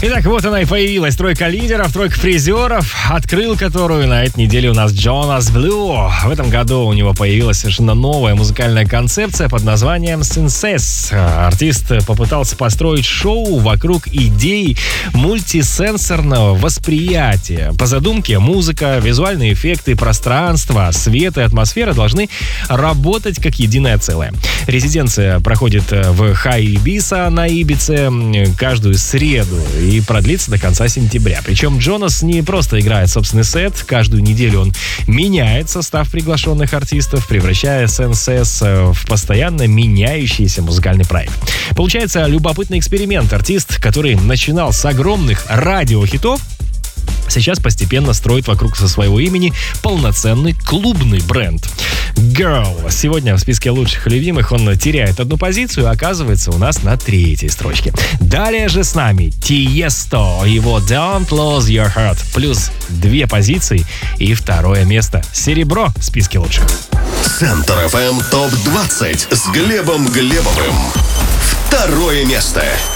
Итак, вот она и появилась. Тройка лидеров, тройка призеров, открыл которую на этой неделе у нас Jonas Blue. В этом году у него появилась совершенно новая музыкальная концепция под названием Synthesis. Артист попытался построить шоу вокруг идей мультисенсорного восприятия. По задумке, музыка, визуальные эффекты, пространство, свет и атмосфера должны работать как единое целое. Резиденция проходит в Хай Ибиса на Ибице каждую среду и продлится до конца сентября. Причем Джонас не просто играет собственный сет, каждую неделю он меняет состав приглашенных артистов, превращая СНС в постоянно меняющийся музыкальный проект. Получается любопытный эксперимент. Артист, который начинал с огромных радиохитов, сейчас постепенно строит вокруг своего имени полноценный клубный бренд. Girl. Сегодня в списке лучших и любимых он теряет одну позицию, оказывается у нас на 3-й строчке. Далее же с нами Tiesto, его Don't Lose Your Heart, плюс 2 позиции и 2 место. Серебро в списке лучших. Центр FM ТОП-20 с Глебом Глебовым. 2 место.